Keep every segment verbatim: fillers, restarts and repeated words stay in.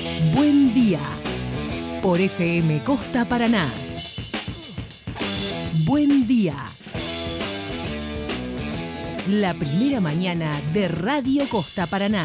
Buen día, por F M Costa Paraná. Buen día. La primera mañana de Radio Costa Paraná.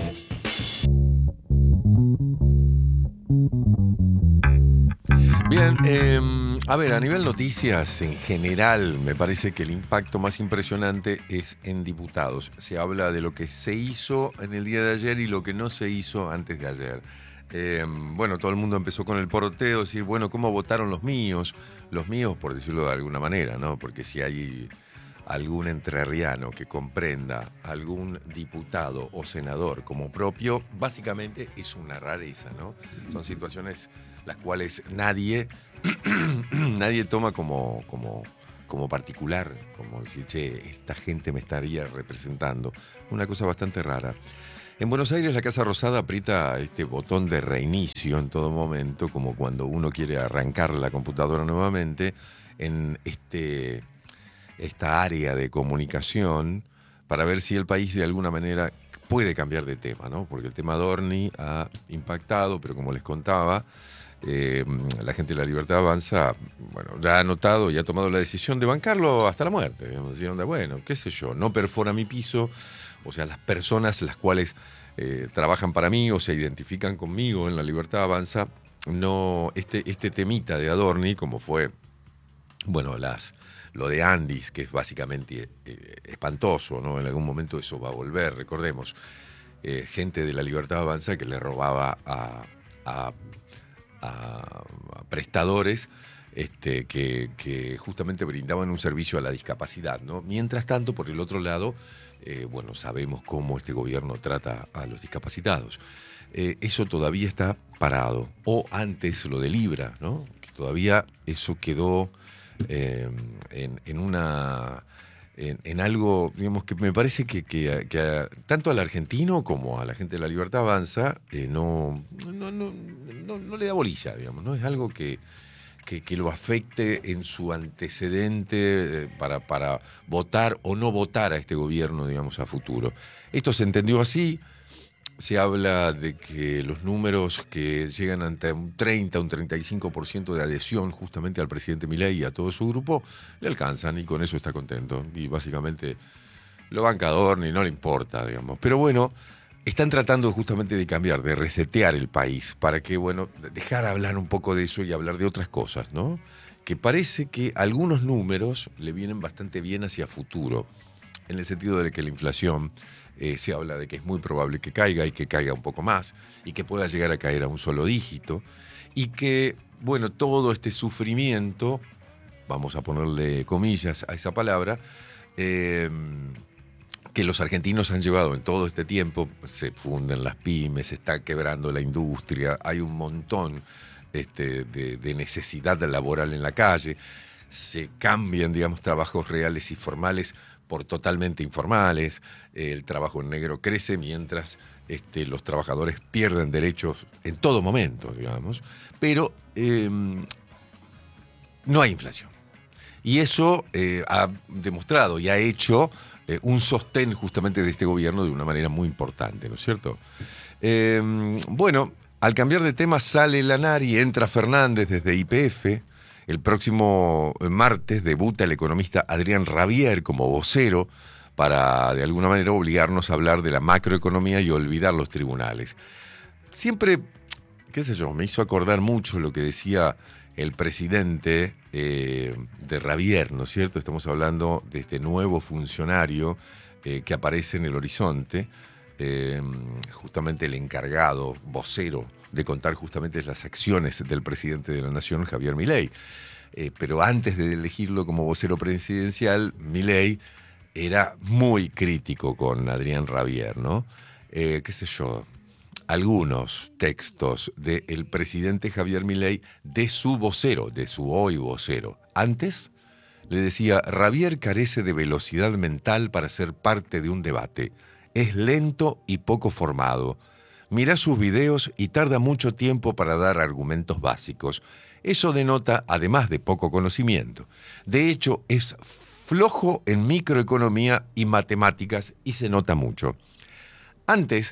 Bien, eh, a ver, a nivel noticias en general, me parece que el impacto más impresionante es en diputados. Se habla de lo que se hizo en el día de ayer y lo que no se hizo antes de ayer. Eh, bueno, todo el mundo empezó con el poroteo, decir, bueno, ¿cómo votaron los míos? Los míos, por decirlo de alguna manera, ¿no? Porque si hay algún entrerriano que comprenda algún diputado o senador como propio, básicamente es una rareza, ¿no? Son situaciones las cuales nadie, nadie toma como, como, como particular, como decir, che, esta gente me estaría representando. Una cosa bastante rara. En Buenos Aires la Casa Rosada aprieta este botón de reinicio en todo momento, como cuando uno quiere arrancar la computadora nuevamente, en este, esta área de comunicación, para ver si el país de alguna manera puede cambiar de tema, ¿no? Porque el tema Adorni ha impactado, pero como les contaba, Eh, la gente de La Libertad Avanza, bueno, ya ha notado y ha tomado la decisión de bancarlo hasta la muerte. Decían, bueno, qué sé yo, no perfora mi piso, o sea, las personas las cuales eh, trabajan para mí o se identifican conmigo en La Libertad Avanza, no, este, este temita de Adorni, como fue, bueno, las, lo de Andis, que es básicamente eh, espantoso, ¿no? En algún momento eso va a volver, recordemos, eh, gente de La Libertad Avanza que le robaba a, a A, a prestadores este, que, que justamente brindaban un servicio a la discapacidad, ¿no? Mientras tanto, por el otro lado, eh, bueno, sabemos cómo este gobierno trata a los discapacitados. Eh, eso todavía está parado. O antes lo de Libra, ¿no? Que todavía eso quedó eh, en, en una... En, en algo, digamos, que me parece que, que, que a, tanto al argentino como a la gente de La Libertad Avanza eh, no, no, no, no, no le da bolilla, digamos, ¿no? Es algo que, que, que lo afecte en su antecedente eh, para, para votar o no votar a este gobierno, digamos, a futuro. Esto se entendió así. Se habla de que los números que llegan ante un treinta, un treinta y cinco por ciento de adhesión justamente al presidente Milei y a todo su grupo, le alcanzan y con eso está contento. Y básicamente lo banca Adorni, no le importa, digamos. Pero bueno, están tratando justamente de cambiar, de resetear el país para que, bueno, dejar hablar un poco de eso y hablar de otras cosas, ¿no? Que parece que algunos números le vienen bastante bien hacia futuro, en el sentido de que la inflación... Eh, se habla de que es muy probable que caiga y que caiga un poco más y que pueda llegar a caer a un solo dígito y que, bueno, todo este sufrimiento, vamos a ponerle comillas a esa palabra, eh, que los argentinos han llevado en todo este tiempo, se funden las pymes, se está quebrando la industria, hay un montón este, de, de necesidad laboral en la calle, se cambian, digamos, trabajos reales y formales por totalmente informales, eh, el trabajo en negro crece mientras este, los trabajadores pierden derechos en todo momento, digamos, pero eh, no hay inflación. Y eso eh, ha demostrado y ha hecho eh, un sostén justamente de este gobierno de una manera muy importante, ¿no es cierto? Eh, bueno, al cambiar de tema sale Lanari, entra Fernández desde Y P F. El próximo martes debuta el economista Adrián Rabier como vocero para, de alguna manera, obligarnos a hablar de la macroeconomía y olvidar los tribunales. Siempre, qué sé yo, me hizo acordar mucho lo que decía el presidente eh, de Rabier, ¿no es cierto? Estamos hablando de este nuevo funcionario eh, que aparece en el horizonte, eh, justamente el encargado, vocero, de contar justamente las acciones del presidente de la Nación, Javier Milei. Eh, pero antes de elegirlo como vocero presidencial, Milei era muy crítico con Adrián Rabier, ¿no? Eh, qué sé yo, algunos textos del presidente Javier Milei de su vocero, de su hoy vocero. Antes le decía, Rabier carece de velocidad mental para ser parte de un debate. Es lento y poco formado. Mirá sus videos y tarda mucho tiempo para dar argumentos básicos. Eso denota, además de poco conocimiento. De hecho, es flojo en microeconomía y matemáticas y se nota mucho. Antes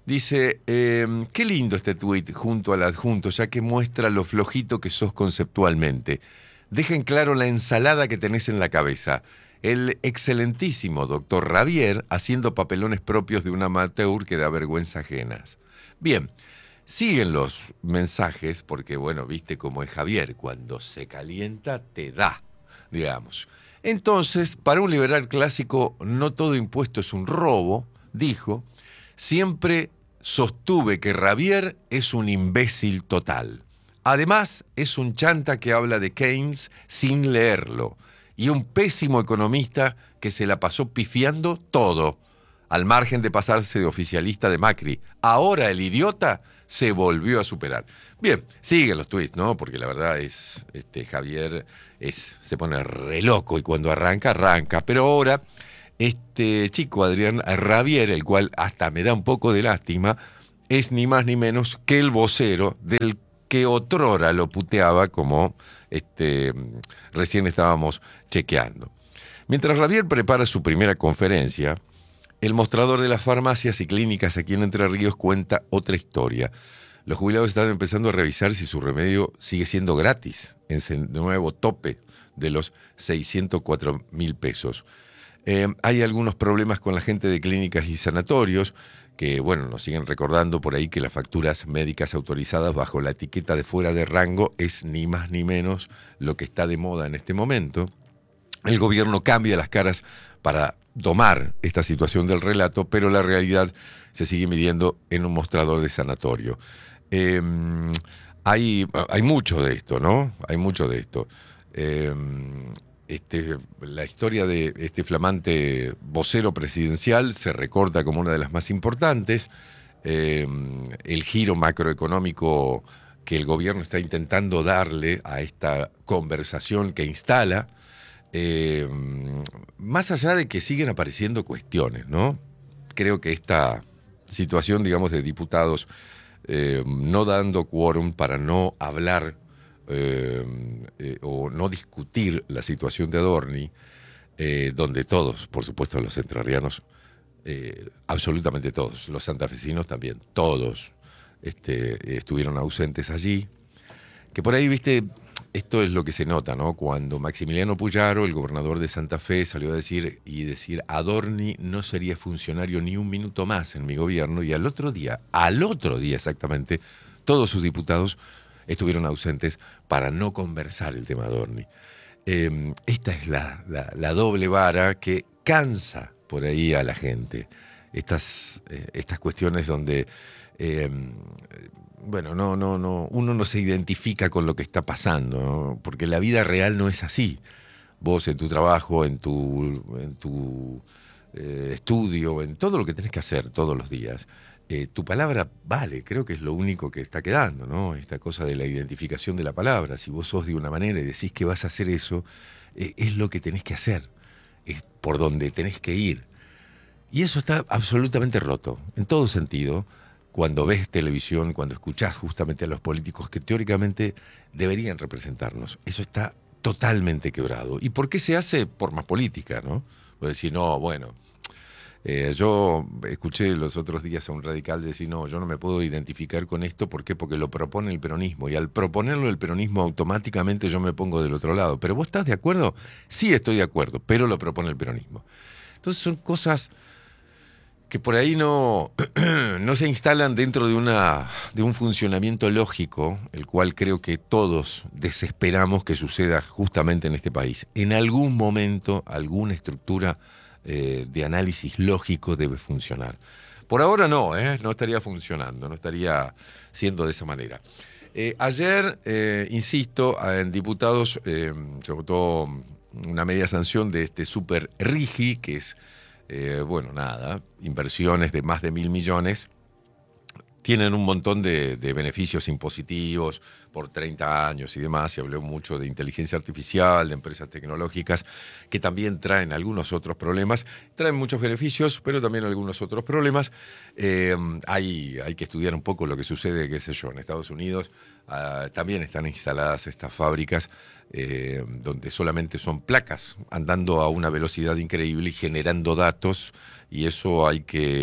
Dice, eh, qué lindo este tuit junto al adjunto, ya que muestra lo flojito que sos conceptualmente. Dejen claro la ensalada que tenés en la cabeza. El excelentísimo doctor Ravier haciendo papelones propios de un amateur que da vergüenza ajenas. Bien, siguen los mensajes, porque bueno, viste cómo es Javier, cuando se calienta te da, digamos. Entonces, para un liberal clásico, no todo impuesto es un robo, dijo. Siempre sostuve que Ravier es un imbécil total. Además, es un chanta que habla de Keynes sin leerlo y un pésimo economista que se la pasó pifiando todo, al margen de pasarse de oficialista de Macri. Ahora el idiota se volvió a superar. Bien, siguen los tweets, ¿no? Porque la verdad es, este, Javier es, se pone re loco y cuando arranca, arranca. Pero ahora este chico Adrián Ravier, el cual hasta me da un poco de lástima, es ni más ni menos que el vocero del que otrora lo puteaba, como este, recién estábamos chequeando. Mientras Ravier prepara su primera conferencia, el mostrador de las farmacias y clínicas aquí en Entre Ríos cuenta otra historia. Los jubilados están empezando a revisar si su remedio sigue siendo gratis, en el nuevo tope de los seiscientos cuatro mil pesos. Eh, hay algunos problemas con la gente de clínicas y sanatorios que, bueno, nos siguen recordando por ahí que las facturas médicas autorizadas bajo la etiqueta de fuera de rango es ni más ni menos lo que está de moda en este momento. El gobierno cambia las caras para domar esta situación del relato, pero la realidad se sigue midiendo en un mostrador de sanatorio. Eh, hay, hay mucho de esto, ¿no? Hay mucho de esto. Eh, Este, la historia de este flamante vocero presidencial se recorta como una de las más importantes. Eh, el giro macroeconómico que el gobierno está intentando darle a esta conversación que instala, eh, más allá de que siguen apareciendo cuestiones, ¿no? Creo que esta situación, digamos, de diputados eh, no dando quórum para no hablar Eh, eh, o no discutir la situación de Adorni, eh, donde todos, por supuesto los entrerrianos, eh, absolutamente todos, los santafesinos también, todos este, estuvieron ausentes allí, que por ahí, viste, esto es lo que se nota, ¿no? Cuando Maximiliano Puyaro, el gobernador de Santa Fe, salió a decir y decir Adorni no sería funcionario ni un minuto más en mi gobierno, y al otro día, al otro día exactamente, todos sus diputados estuvieron ausentes para no conversar el tema Adorni. Eh, esta es la, la, la doble vara que cansa por ahí a la gente. Estas, eh, estas cuestiones donde, eh, bueno, no, no, no, uno no se identifica con lo que está pasando, ¿no? Porque la vida real no es así. Vos en tu trabajo, en tu, en tu eh, estudio, en todo lo que tenés que hacer todos los días, Eh, tu palabra vale, creo que es lo único que está quedando, ¿no? Esta cosa de la identificación de la palabra. Si vos sos de una manera y decís que vas a hacer eso, eh, es lo que tenés que hacer, es por donde tenés que ir. Y eso está absolutamente roto, en todo sentido, cuando ves televisión, cuando escuchás justamente a los políticos que teóricamente deberían representarnos. Eso está totalmente quebrado. ¿Y por qué se hace? Por más política, ¿no? Vos decís, no, bueno... Eh, yo escuché los otros días a un radical decir, no, yo no me puedo identificar con esto, ¿por qué? Porque lo propone el peronismo, y al proponerlo el peronismo automáticamente yo me pongo del otro lado. ¿Pero vos estás de acuerdo? Sí, estoy de acuerdo, pero lo propone el peronismo. Entonces son cosas que por ahí no, no se instalan dentro de, una, de un funcionamiento lógico, el cual creo que todos desesperamos que suceda justamente en este país. En algún momento, alguna estructura Eh, de análisis lógico debe funcionar. Por ahora no, ¿eh? no estaría funcionando, no estaría siendo de esa manera. Eh, ayer, eh, insisto, en diputados eh, se votó una media sanción de este super RIGI, que es, eh, bueno, nada, inversiones de más de mil millones. Tienen un montón de, de beneficios impositivos por treinta años y demás. Se habló mucho de inteligencia artificial, de empresas tecnológicas, que también traen algunos otros problemas. Traen muchos beneficios, pero también algunos otros problemas. Eh, hay, hay que estudiar un poco lo que sucede, qué sé yo, en Estados Unidos. Uh, también están instaladas estas fábricas eh, donde solamente son placas, andando a una velocidad increíble y generando datos. Y eso hay que...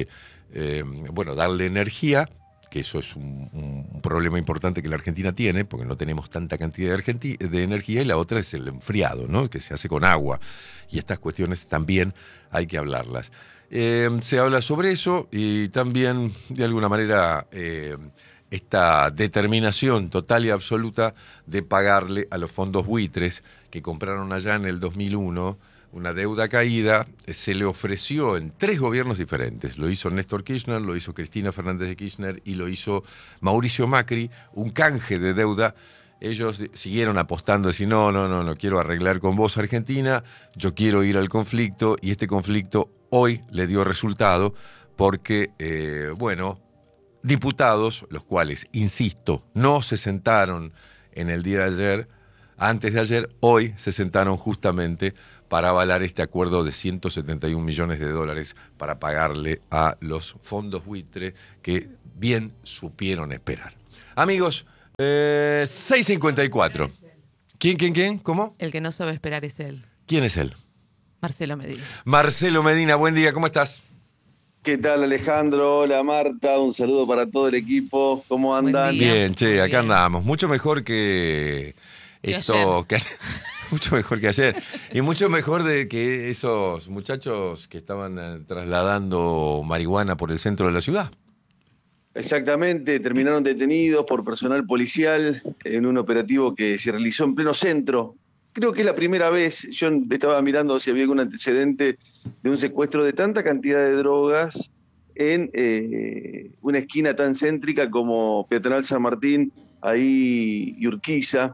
eh, bueno, darle energía, que eso es un, un problema importante que la Argentina tiene, porque no tenemos tanta cantidad de, Argenti- de energía, y la otra es el enfriado, ¿no? Que se hace con agua. Y estas cuestiones también hay que hablarlas. Eh, se habla sobre eso y también, de alguna manera, eh, esta determinación total y absoluta de pagarle a los fondos buitres que compraron allá en el dos mil uno una deuda caída. Se le ofreció en tres gobiernos diferentes. Lo hizo Néstor Kirchner, lo hizo Cristina Fernández de Kirchner y lo hizo Mauricio Macri, un canje de deuda. Ellos siguieron apostando, decir, no, no, no, no quiero arreglar con vos, Argentina, yo quiero ir al conflicto, y este conflicto hoy le dio resultado porque, eh, bueno, diputados, los cuales, insisto, no se sentaron en el día de ayer, antes de ayer, hoy se sentaron justamente para avalar este acuerdo de ciento setenta y un millones de dólares para pagarle a los fondos buitre que bien supieron esperar. Amigos, eh, seis cincuenta y cuatro. ¿Quién, quién, quién? ¿Cómo? El que no sabe esperar es él. ¿Quién es él? Marcelo Medina. Marcelo Medina, buen día, ¿cómo estás? ¿Qué tal, Alejandro? Hola, Marta. Un saludo para todo el equipo. ¿Cómo andan? Buen día. Bien, che, Muy acá bien. andamos. Mucho mejor que Que esto, ayer. que ayer. Mucho mejor que ayer. Y mucho mejor de que esos muchachos que estaban eh, trasladando marihuana por el centro de la ciudad. Exactamente, terminaron detenidos por personal policial en un operativo que se realizó en pleno centro. Creo que es la primera vez. Yo estaba mirando si había algún antecedente de un secuestro de tanta cantidad de drogas en eh, una esquina tan céntrica como Peatonal San Martín, ahí y Urquiza,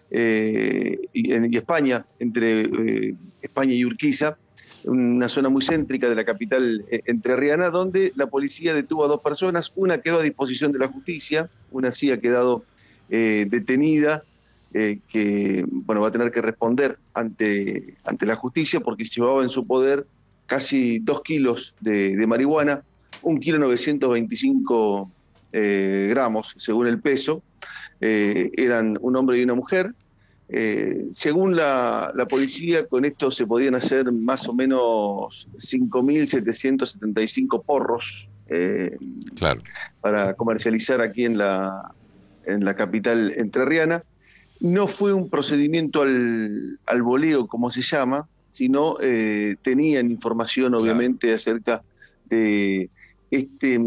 eh, y, en, y España, entre eh, España y Urquiza, una zona muy céntrica de la capital eh, entrerriana, donde la policía detuvo a dos personas. Una quedó a disposición de la justicia, una sí ha quedado eh, detenida, eh, que bueno, va a tener que responder ante, ante la justicia porque llevaba en su poder casi dos kilos de, de marihuana, un kilo novecientos veinticinco eh, gramos según el peso. Eh, eran un hombre y una mujer. Eh, según la, la policía, con esto se podían hacer más o menos cinco mil setecientos setenta y cinco porros eh, Claro. para comercializar aquí en la, en la capital entrerriana. No fue un procedimiento al, al voleo, como se llama, sino eh, tenían información, obviamente, claro, acerca de este,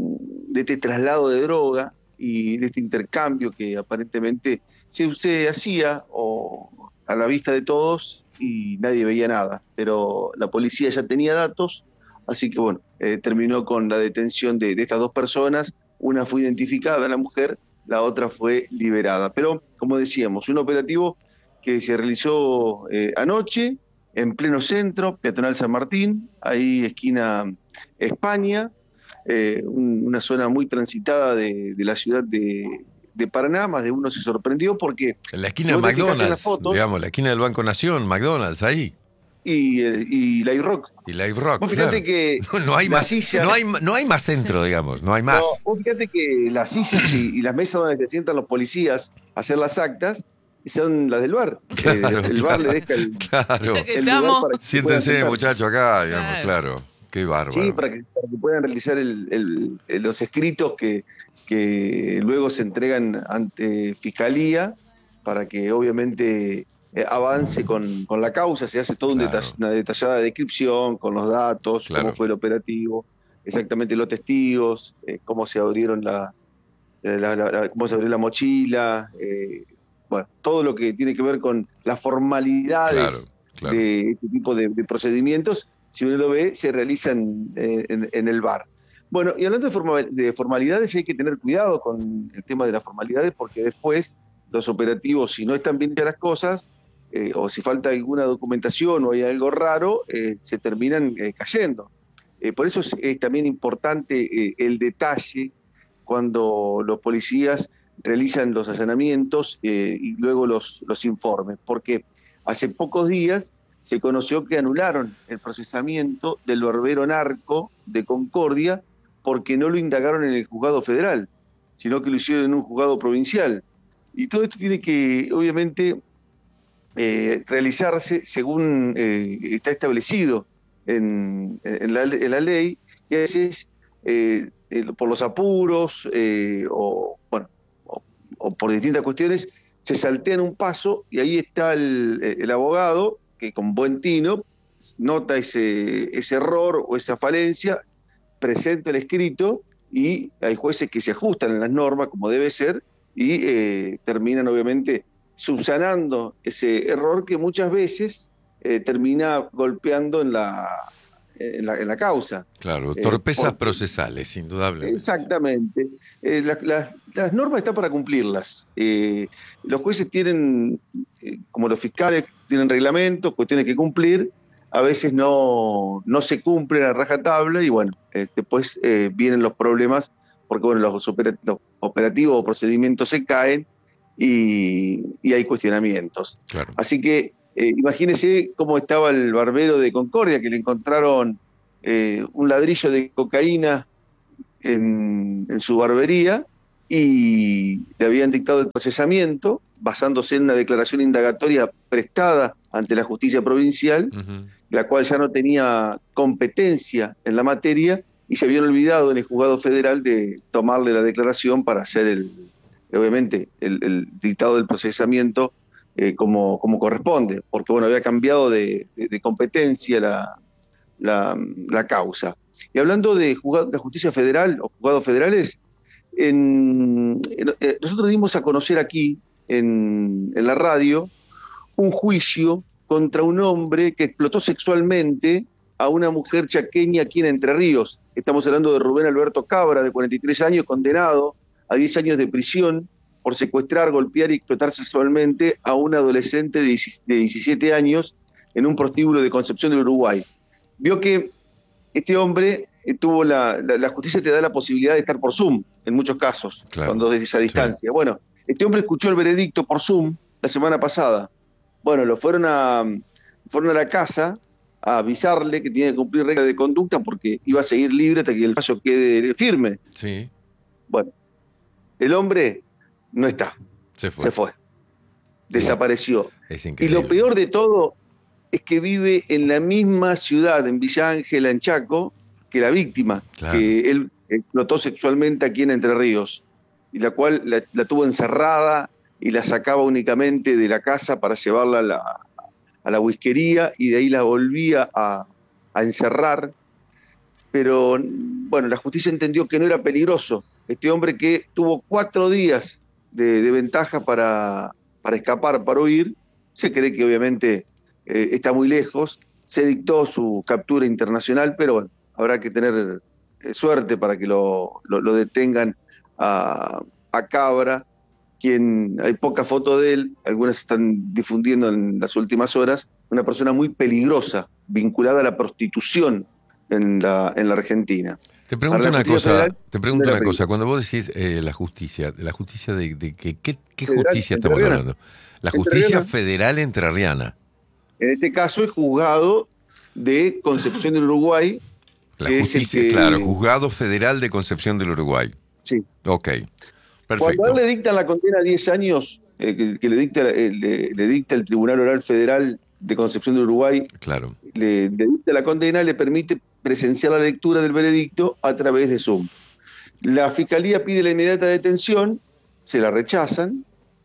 de este traslado de droga y de este intercambio que aparentemente se, se hacía o, a la vista de todos y nadie veía nada. Pero la policía ya tenía datos, así que bueno, eh, terminó con la detención de, de estas dos personas. Una fue identificada, la mujer, la otra fue liberada. Pero, como decíamos, un operativo que se realizó eh, anoche en pleno centro, Peatonal San Martín, ahí esquina España, eh, un, una zona muy transitada de, de la ciudad de, de Paraná. Más de uno se sorprendió porque... En la esquina de McDonald's, fotos, digamos, la esquina del Banco Nación, McDonald's, ahí. Y, y Live Rock. Y Live Rock, vos fíjate claro. que no, no hay más, sillas, no hay, no hay más centro, digamos, no hay más. No, vos fíjate que las sillas y, y las mesas donde se sientan los policías a hacer las actas son las del bar. Claro, eh, el claro, bar le deja el, claro. el lugar para que se puedan Siéntense, sentar. muchachos, acá, digamos, claro. Claro. claro. Qué bárbaro. Sí, para que, para que puedan realizar el, el, el, los escritos que, que luego se entregan ante Fiscalía para que obviamente eh, avance con, con la causa. Se hace toda un Claro. detall- una detallada descripción con los datos, Claro. cómo fue el operativo, exactamente los testigos, eh, cómo se abrieron las, la, la, la- cómo se abrió la mochila, eh, bueno, todo lo que tiene que ver con las formalidades Claro, claro. de este tipo de, de procedimientos. Si uno lo ve, se realizan en, en, en el bar. Bueno, y hablando de, forma, de formalidades, hay que tener cuidado con el tema de las formalidades, porque después los operativos, si no están bien hechas las cosas, eh, o si falta alguna documentación o hay algo raro, eh, se terminan eh, cayendo. Eh, por eso es, es también importante eh, el detalle cuando los policías realizan los allanamientos eh, y luego los, los informes, porque hace pocos días se conoció que anularon el procesamiento del barbero narco de Concordia porque no lo indagaron en el juzgado federal, sino que lo hicieron en un juzgado provincial. Y todo esto tiene que, obviamente, eh, realizarse según eh, está establecido en, en, la, en la ley, y a veces eh, eh, por los apuros eh, o, bueno, o, o por distintas cuestiones, se saltean un paso y ahí está el, el abogado que con buen tino nota ese, ese error o esa falencia, presenta el escrito y hay jueces que se ajustan en las normas como debe ser y eh, terminan obviamente subsanando ese error que muchas veces eh, termina golpeando en la, en la, en la causa. Claro, Eh, torpezas porque, procesales, indudablemente. Exactamente. Eh, la, la, las normas están para cumplirlas. Eh, los jueces tienen, eh, como los fiscales, tienen reglamentos, cuestiones que cumplir. A veces no, no se cumplen a rajatabla y bueno, eh, después eh, vienen los problemas porque bueno, los, operat los operativos o procedimientos se caen y, y hay cuestionamientos. Claro. Así que eh, imagínese cómo estaba el barbero de Concordia, que le encontraron eh, un ladrillo de cocaína en, en su barbería y le habían dictado el procesamiento basándose en una declaración indagatoria prestada ante la justicia provincial, Uh-huh. la cual ya no tenía competencia en la materia y se habían olvidado en el juzgado federal de tomarle la declaración para hacer el, obviamente, el, el dictado del procesamiento eh, como, como corresponde, porque bueno, había cambiado de, de, de competencia la, la, la causa. Y hablando de, juzgado, de justicia federal o juzgados federales, en, en, eh, nosotros dimos a conocer aquí en, en la radio un juicio contra un hombre que explotó sexualmente a una mujer chaqueña aquí en Entre Ríos. Estamos hablando de Rubén Alberto Cabra, de cuarenta y tres años, condenado a diez años de prisión por secuestrar, golpear y explotar sexualmente a un adolescente de diecisiete años en un prostíbulo de Concepción del Uruguay. Vio que este hombre eh, tuvo la, la, la justicia te da la posibilidad de estar por Zoom, en muchos casos, Claro. cuando desde esa distancia. Sí. Bueno, este hombre escuchó el veredicto por Zoom la semana pasada. Bueno, lo fueron a, fueron a la casa a avisarle que tenía que cumplir reglas de conducta porque iba a seguir libre hasta que el fallo quede firme. Sí. Bueno, el hombre no está. Se fue. Se fue. Desapareció. Es Y increíble. lo peor de todo es que vive en la misma ciudad, en Villa Ángela, en Chaco, que la víctima, Claro. que él explotó sexualmente aquí en Entre Ríos, y la cual la, la tuvo encerrada y la sacaba únicamente de la casa para llevarla a la, a la whiskería y de ahí la volvía a, a encerrar. Pero bueno, la justicia entendió que no era peligroso. Este hombre que tuvo cuatro días de, de ventaja para, para escapar, para huir, se cree que obviamente eh, está muy lejos. Se dictó su captura internacional, pero bueno, habrá que tener eh, suerte para que lo, lo, lo detengan a, a Cabra, quien hay pocas fotos de él, algunas se están difundiendo en las últimas horas, una persona muy peligrosa, vinculada a la prostitución en la, en la Argentina. Te pregunto Para la una justicia cosa, federal, te pregunto no era una cosa, peligroso. cuando vos decís eh, la justicia, la justicia de, de que, ¿qué, qué Federal, justicia estamos entrerriana. hablando? La justicia Entrerriana. federal entrerriana. En este caso es juzgado de Concepción del Uruguay. La que es el justicia, que- claro, Juzgado Federal de Concepción del Uruguay. Sí. Ok, Cuando perfecto. a él le dictan la condena a diez años, eh, que, que le, dicta, eh, le, le dicta el Tribunal Oral Federal de Concepción del Uruguay, Claro, le, le dicta la condena, le permite presenciar la lectura del veredicto a través de Zoom. La Fiscalía pide la inmediata detención, se la rechazan,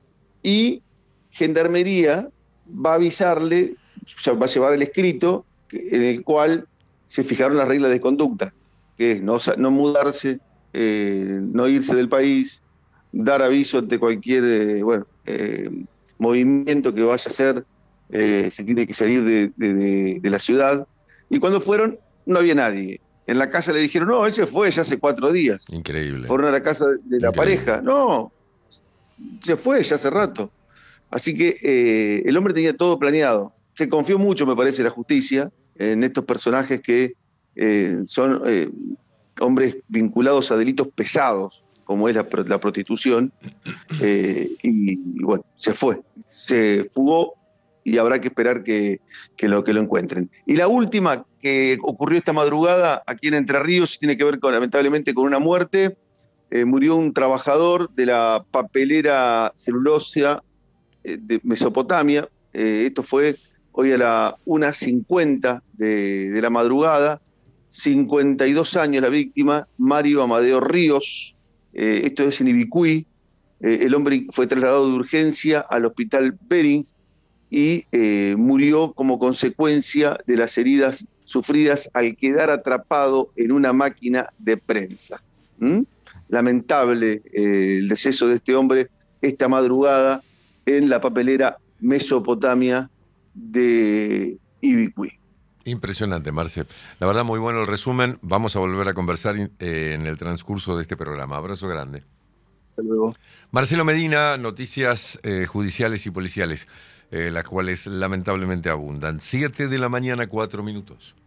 y Gendarmería va a avisarle, o sea, va a llevar el escrito que- en el cual se fijaron las reglas de conducta, que es no, sa- no mudarse, eh, no irse del país, dar aviso ante cualquier eh, bueno, eh, movimiento que vaya a hacer, eh, se tiene que salir de, de- de- de la ciudad. Y cuando fueron, no había nadie. En la casa le dijeron, no, él se fue ya hace cuatro días. increíble. Fueron a la casa de la Increíble. pareja. No, se fue ya hace rato. Así que eh, el hombre tenía todo planeado. Se confió mucho, me parece, la justicia en estos personajes que eh, son eh, hombres vinculados a delitos pesados, como es la, pro- la prostitución. Eh, y, y bueno, se fue. Se fugó y habrá que esperar que, que, lo, que lo encuentren. Y la última que ocurrió esta madrugada aquí en Entre Ríos tiene que ver con, lamentablemente con una muerte. Eh, murió un trabajador de la papelera celulósea eh, de Mesopotamia. Eh, esto fue hoy a la una cincuenta de, de la madrugada. cincuenta y dos años la víctima, Mario Amadeo Ríos, eh, esto es en Ibicuí. Eh, el hombre fue trasladado de urgencia al hospital Bering y eh, murió como consecuencia de las heridas sufridas al quedar atrapado en una máquina de prensa. ¿Mm? Lamentable eh, el deceso de este hombre esta madrugada en la papelera Mesopotamia de Ibicuí. Impresionante, Marce. La verdad, muy bueno el resumen. Vamos a volver a conversar eh, en el transcurso de este programa. Abrazo grande. Hasta luego. Marcelo Medina, noticias eh, judiciales y policiales, eh, las cuales lamentablemente abundan. Siete de la mañana, cuatro minutos.